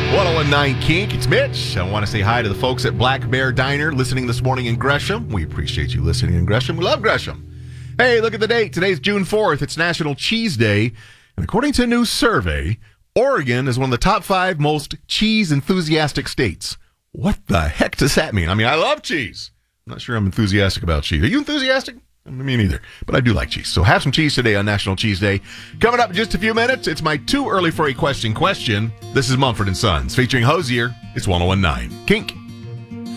1019 Kink, it's Mitch. I want to say hi to the folks at Black Bear Diner listening this morning in Gresham. We appreciate you listening in Gresham. We love Gresham. Hey, look at the date. Today's June 4th. It's National Cheese Day. And according to a new survey, Oregon is one of the top 5 most cheese enthusiastic states. What the heck does that mean? I mean, I love cheese. I'm not sure I'm enthusiastic about cheese. Are you enthusiastic? Me neither, but I do like cheese. So have some cheese today on National Cheese Day. Coming up in just a few minutes, it's my too early for a question. This is Mumford & Sons featuring Hosier. It's 1019 Kink.